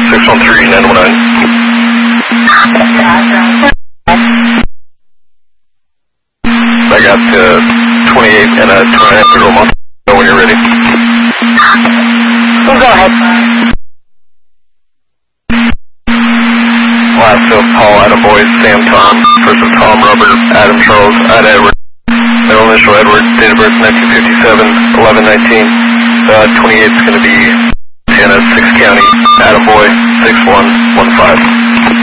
613, 919. I got 28 and a 2.5 month. When you're ready. Go ahead. Last of Paul, Adam Boyd, Sam, Tom. First of Tom, Robert, Adam, Charles, Ada, Edward. Middle initial Edward, date of birth 1957, 11/19. 28 is going to be Montana, 6 County, Adam Boy, 6115.